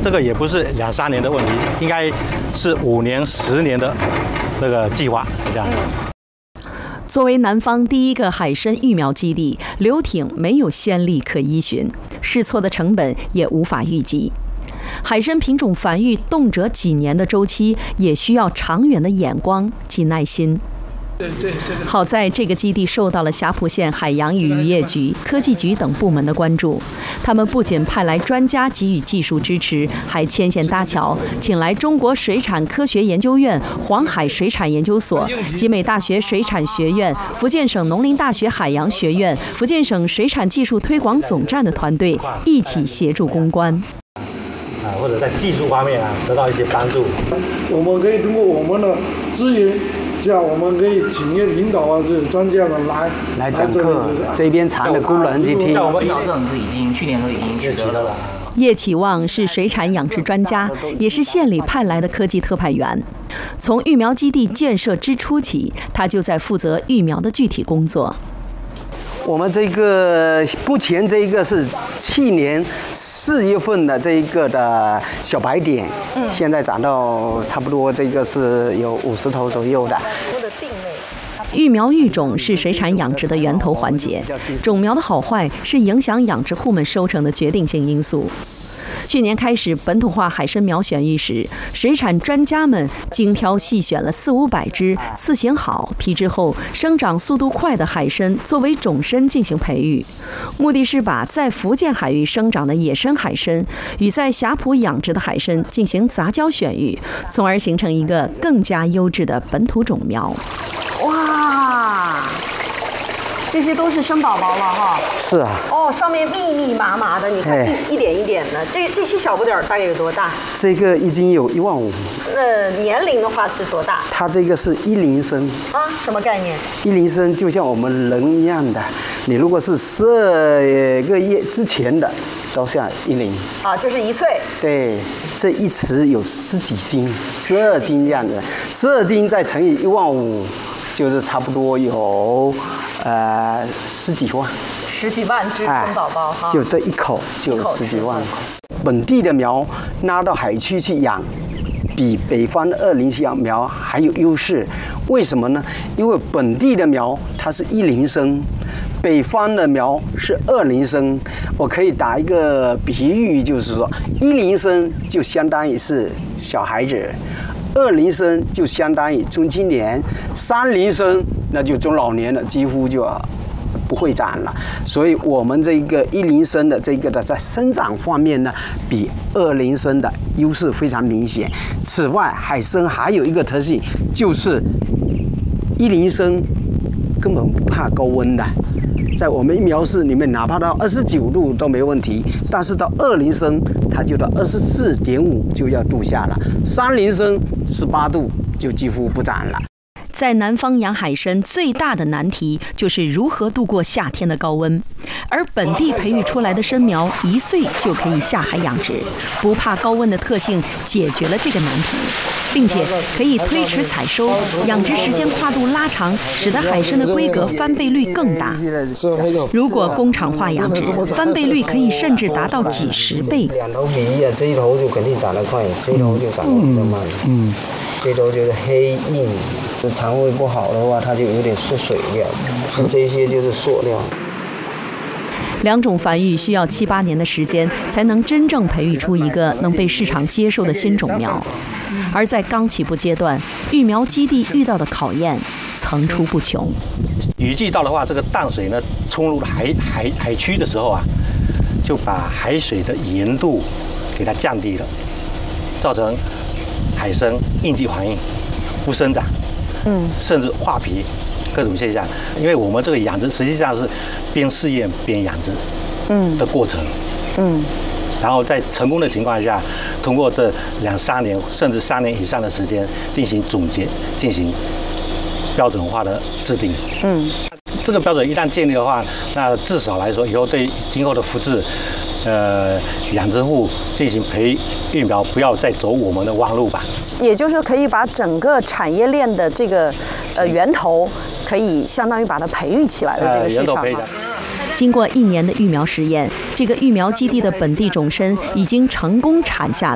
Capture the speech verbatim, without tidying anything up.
这个也不是两三年的问题，应该是五年、十年的那个计划这样。 作为南方第一个海参育苗基地，流挺没有先例可依循，试错的成本也无法预计。海参品种繁育动辄几年的周期，也需要长远的眼光及耐心。好在这个基地受到了霞浦县海洋与渔业局、科技局等部门的关注，他们不仅派来专家给予技术支持，还牵线搭桥，请来中国水产科学研究院、黄海水产研究所、集美大学水产学院、福建省农林大学海洋学院、福建省水产技术推广总站的团队一起协助攻关。 啊，或者在技术方面啊得到一些帮助。 我们可以通过我们的资源。这样我们可以请业领导啊，这些专家们来来讲课，这边谈的工人去听。 像我们育苗证是已经去年都已经取得了。 叶启旺是水产养殖专家，也是县里派来的科技特派员。从育苗基地建设之初起，他就在负责育苗的具体工作。 我们这个目前这一个是去年四月份的这一个的小白点，嗯，现在长到差不多这个是有五十头左右的。 育苗育种是水产养殖的源头环节，种苗的好坏是影响养殖户们收成的决定性因素。去年开始本土化海参苗选育时，水产专家们精挑细选了四五百只刺形好、皮质厚、生长速度快的海参作为种参进行培育，目的是把在福建海域生长的野生海参与在霞浦养殖的海参进行杂交选育，从而形成一个更加优质的本土种苗。哇！这些都是生宝宝了哈。 是啊。 哦，上面密密麻麻的，你看一一点一点的。这这些小不点儿大概有多大？ 这个已经有一万五。 那年龄的话是多大？ 它这个是一龄生。 啊，什么概念？ 一龄生就像我们人一样的，你如果是十二个月之前的，都像一龄。 啊，就是一岁。对， 这一池有十几斤，十二斤这样子，十二斤再乘以一万五。就是差不多有，呃，十几万， 十几万只生宝宝哈、哎， 就这一口就十几万。本地的苗拉到海区去养，比北方的二龄养苗还有优势。为什么呢？因为本地的苗它是一龄生，北方的苗是二龄生。我可以打一个比喻，就是说，一龄生就相当于是小孩子。二龄生就相当于中青年，三龄生那就中老年了，几乎就不会长了。所以我们这个一龄生的这个的在生长方面呢，比二龄生的优势非常明显。此外，海参还有一个特性，就是一龄生根本不怕高温的。在我们育苗室里面，哪怕到二十九度都没问题，但是到二龄生，它就到二十四点五就要度夏了，三龄生十八度就几乎不长了。 在南方养海参最大的难题就是如何度过夏天的高温，而本地培育出来的参苗一岁就可以下海养殖，不怕高温的特性解决了这个难题，并且可以推迟采收，养殖时间跨度拉长，使得海参的规格翻倍率更大。如果工厂化养殖，翻倍率可以甚至达到几十倍。 两头比啊，这一头就肯定长得快，这一头就长得比较慢。嗯，这头就是黑硬。肠胃不好的话，它就有点缩水掉，像这些就是塑料。 两种繁育需要七八年的时间，才能真正培育出一个能被市场接受的新种苗。而在刚起步阶段，育苗基地遇到的考验层出不穷。 雨季到的话，这个淡水呢冲入海海海区的时候啊，就把海水的盐度给它降低了，造成海参应激反应，不生长。嗯，甚至化皮，各种现象。因为我们这个养殖实际上是边试验边养殖，嗯的过程，嗯，然后在成功的情况下，通过这两三年甚至三年以上的时间进行总结，进行标准化的制定，嗯，这个标准一旦建立的话，那至少来说，以后对今后的福祉，呃，养殖户进行培育苗，不要再走我们的弯路吧。 也就是可以把整个产业链的这个呃源头，可以相当于把它培育起来的这个市场。经过一年的育苗实验，这个育苗基地的本地种参已经成功产下来。